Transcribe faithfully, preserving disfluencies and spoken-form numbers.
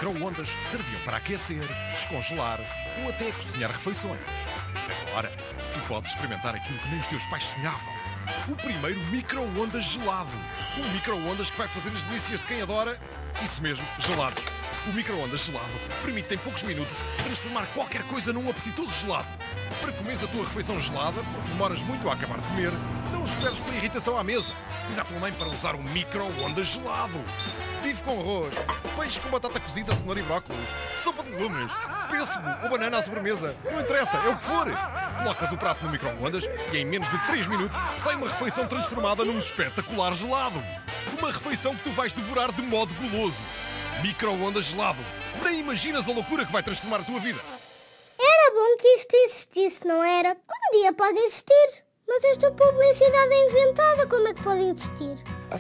micro-ondas serviam para aquecer, descongelar ou até cozinhar refeições. Agora, tu podes experimentar aquilo que nem os teus pais sonhavam. O primeiro micro-ondas gelado. Um micro-ondas que vai fazer as delícias de quem adora, isso mesmo, gelados. O micro-ondas gelado permite em poucos minutos transformar qualquer coisa num apetitoso gelado. Para comeres a tua refeição gelada, porque demoras muito a acabar de comer, não esperes pela irritação à mesa. Diz à tua mãe para usar um micro-ondas gelado. Bife com arroz, peixe com batata cozida, cenoura e brócolis, sopa de legumes, pêssego ou banana à sobremesa. Não interessa, é o que for. Colocas o prato no micro-ondas e em menos de três minutos sai uma refeição transformada num espetacular gelado. Uma refeição que tu vais devorar de modo goloso. Micro-ondas gelado. Nem imaginas a loucura que vai transformar a tua vida. Era bom que isto existisse, não era? Um dia pode existir. Mas esta publicidade é inventada, como é que pode existir?